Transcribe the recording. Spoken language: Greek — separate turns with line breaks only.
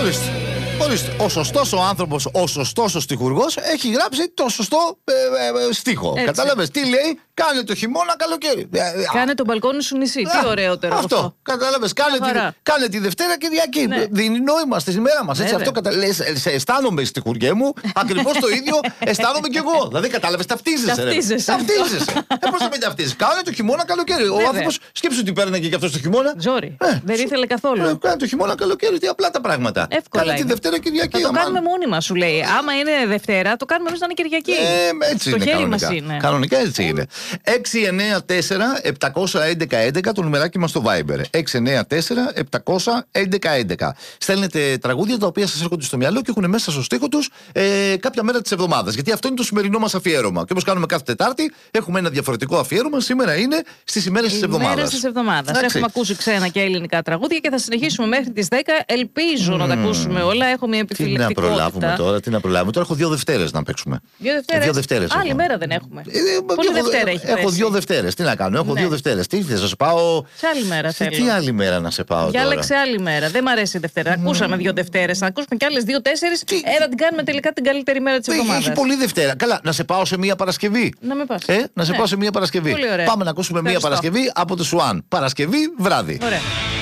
Ορίστε. Ο σωστός ο άνθρωπος, ο σωστός ο στιχουργός έχει γράψει το σωστό στίχο. Κατάλαβες τι λέει? Κάνε το χειμώνα καλοκαίρι.
Κάνε το μπαλκόνι σου νησί. Τι ωραιότερο αυτό.
Κατάλαβες. Κάνε τη Δευτέρα Κυριακή. Ναι. Δίνει νόημα στη μέρα μας. Έτσι, αυτό αισθάνομαι στιχουργέ μου. Ακριβώς το ίδιο αισθάνομαι κι εγώ. Δηλαδή κατάλαβες, ταυτίζεσαι. Πώς θα μην ταυτίζεσαι? Κάνε το χειμώνα καλοκαίρι. Ο άνθρωπος σκέψου τι παίρνει και αυτό το χειμώνα.
Ζόρι. Δεν ήθελε καθόλου.
Κάνε το χειμώνα καλοκαίρι. Τι απλά τα πράγματα.
Κάνε
τη Δευτέρα Κυριακή.
Θα το κάνουμε μόνοι μας, σου λέει. Άμα είναι Δευτέρα, το κάνουμε εμείς να είναι Κυριακή.
Έτσι
στο
είναι,
χέρι
κανονικά.
μας είναι.
Κανονικά έτσι είναι. 694-711-11 το νουμεράκι μας στο Viber. 694-711-11. Στέλνετε τραγούδια τα οποία σας έρχονται στο μυαλό και έχουν μέσα στο στίχο τους κάποια μέρα της εβδομάδας. Γιατί αυτό είναι το σημερινό μας αφιέρωμα. Και όπως κάνουμε κάθε Τετάρτη, έχουμε ένα διαφορετικό αφιέρωμα. Σήμερα είναι στις ημέρες της εβδομάδας.
Ημέρες της εβδομάδας. Έχουμε ακούσει ξένα και ελληνικά τραγούδια και θα συνεχίσουμε μέχρι τις 10. Ελπίζω να τα ακούσουμε όλα. Έχω μια επιφυλακτικότητα.
Τι να προλάβουμε τώρα, Τώρα έχω 2 Δευτέρες να παίξουμε.
2 Δευτέρες. Άλλη μέρα δεν έχουμε. Πολύ Δευτέρα έχει πέσει.
Έχω 2 Δευτέρες. Τι να κάνω, έχω 2 Δευτέρες. Τι θες, να σε πάω.
Σε άλλη μέρα θέλω.
Τι άλλη μέρα να σε πάω.
Διάλεξε άλλη μέρα. Δεν μ' αρέσει η Δευτέρα. Ακούσαμε 2 Δευτέρες. Να ακούσουμε κι άλλες 2-4. Θα την κάνουμε τελικά την καλύτερη μέρα της εβδομάδας.
Έχει πολύ Δευτέρα. Καλά, να σε πάω σε μία Παρασκευή.
Να με πας.
Να σε πάω σε μία Παρασκευή. Πάμε να ακούσουμε μία Παρασκευή από το Σουάν. Παρασκευή βράδυ.
Ωραία.